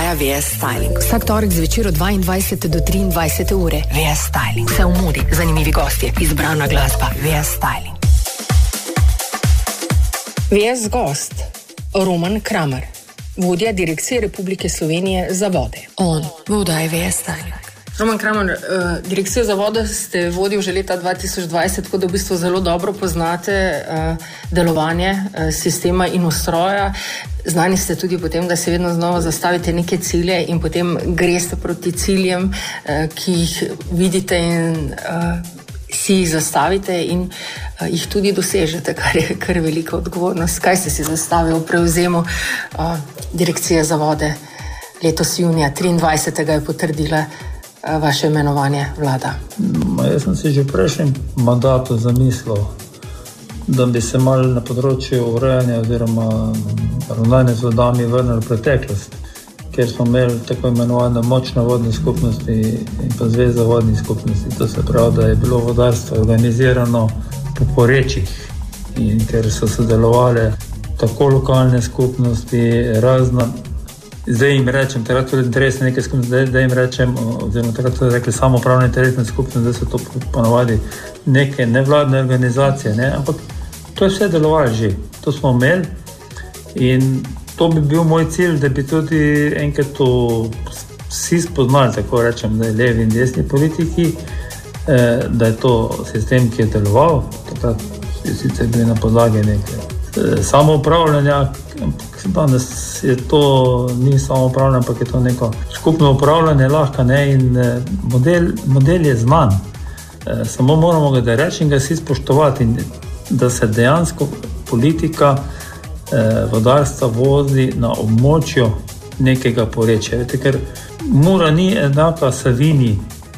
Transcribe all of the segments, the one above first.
Podaja VS Styling. Vsak torek zvečer od 22 do 23 ure. VS Styling. Vse v modi, zanimivi gostje, izbrana glasba. VS Styling. VS gost Roman Kramer, vodja Direkcije Republike Slovenije za vode. On vodaja VS Styling. Roman Kramer, Direkcijo za vode ste vodil že leta 2020, tako da v bistvu zelo dobro poznate delovanje sistema in ustroja. Znani ste tudi potem, da se vedno znova zastavite neke cilje in potem greste proti ciljem, ki jih vidite in si jih zastavite in jih tudi dosežete, kar je kar velika odgovornost. Kaj ste si zastavili v prevzemu Direkcije za vode? Letos junija 23. je potrdila vaše imenovanje vlada. Jaz sem si že v prejšnjem mandatu zamislil, da bi se malo na področju urejanja oziroma ravnanja z vodami vrnili v preteklost, kjer smo imeli tako imenovane močne vodne skupnosti in pa zveza vodnih skupnosti. To se pravi, da je bilo vodarstvo organizirano po porečjih in ker so sodelovali tako lokalne skupnosti, razna. Zdaj jim rečem, takrat tudi interesne neke skupnosti, zdaj jim rečem, oziroma takrat tudi rekli samoupravne interesne skupnosti, da so to ponovadi neke nevladne organizacije, ne? Ampak to je vse delovalo že, to smo imeli in to bi bil moj cilj, da bi tudi enkrat to vsi spoznali, tako rečem, da je levi in desni politiki, da je to sistem, ki je deloval, takrat je sicer bili na podlagi neke samoupravljanja, danes je to, ni samoupravljanje, ampak je to neko skupno upravljanje lahko, ne, in model je znan. Samo moramo ga da reči in ga si spoštovati, in da se dejansko politika vodarstva vozi na območju nekega porečja. Vete, ker Mura ni enaka Savinji,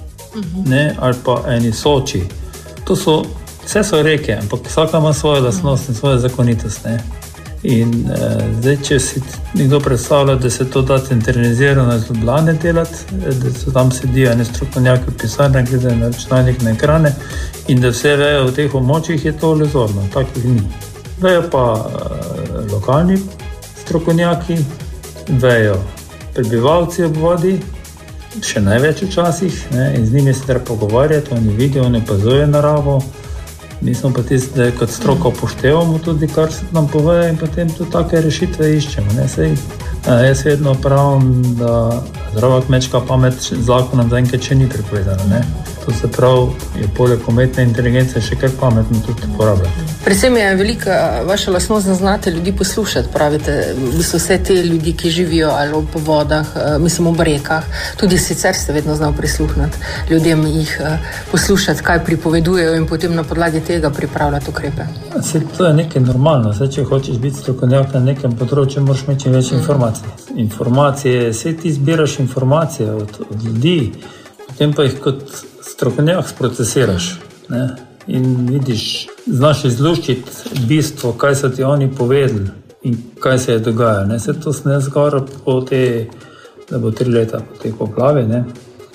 ne, ali pa eni Soči. To so, vse so reke, ampak vsaka ima svojo lastnost in svojo zakonitost, ne. In zdaj, če si nekdo predstavlja, da se to da centralizirano iz Ljubljane delati, da so tam sedijo ene strokovnjaki v pisarnah, gledajo na računalnik, na ekrane in da vse vejo v teh območjih, je to iluzorno, takih ni. Vejo pa lokalni strokovnjaki, vejo prebivalci ob vodi, še največ včasih, ne, in z njimi se treba pogovarjati, oni vidijo, oni opazujejo naravo. Mi smo pa tisti, da kot stroka upoštevamo tudi, kar se nam povejo in potem tudi take rešitve iščemo. Ne? Sej, jaz vedno pravim, da zdrava kmečka pamet z zakonom zaenkrat še ni prepovedana. Ne? To se pravi, je poleg umetne inteligence še kar pametno tudi uporabljati. Predvsem je velika vaša lastnost, da znate ljudi poslušati, pravite, v bistvu vse te ljudi, ki živijo ali ob vodah, mislim ob rekah, tudi sicer ste vedno znali prisluhniti ljudem, jih poslušati, kaj pripovedujejo in potem na podlagi tega pripravljati ukrepe. To je nekaj normalno, če hočeš biti strokovnjak na nekem področju, moraš imeti čim več informacij. Informacije, ti zbiraš informacije od ljudi, potem pa jih kot strokovnjak sprocesiraš, ne? In vidiš, znaš izluščiti bistvo, kaj so ti oni povedali in kaj se je dogajalo. Ne? Se to se ne zgora po te, da bo 3 leta po te poplavi, ne?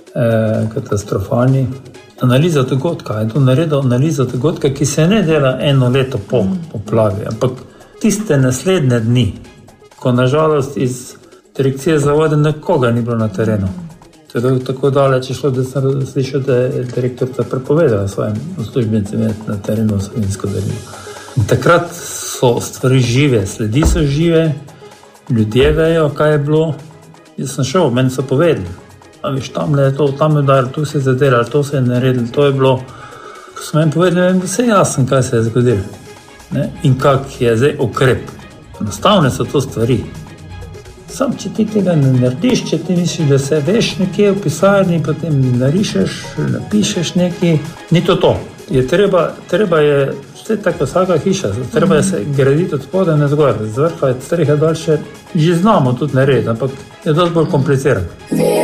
Katastrofalni. Analiza dogodka, je to naredil analiza dogodka, ki se ne dela 1 leto po poplavi, ampak tiste naslednje dni, ko nažalost iz Direkcije za vode nekoga ni bilo na terenu. Tako daleč je šlo, da sem slišal, da je direktorica prepovedala svojim uslužbencem na terenu Savinjsko dolino. In takrat so stvari žive, sledi so žive, ljudje vejo, kaj je bilo. Jaz sem šel, meni so povedali, a viš, tam je to, tam je udarilo, tu se je zadelalo, to se je naredilo, to je bilo. Ko so meni povedali, meni vse jasno, kaj se je zgodilo, ne? In kak je zdaj ukrep. Enostavne so to stvari. Sam, če ti tega ne narediš, če ti misliš, da se veš nekje v pisarni, potem narišeš, napišeš nekaj, ni to to. Je treba je, vse tako vsaka hiša, treba je se graditi od spodaj na zgor, z vrha je streha daljše, že znamo tudi narediti, ampak je dosti bolj komplicirano.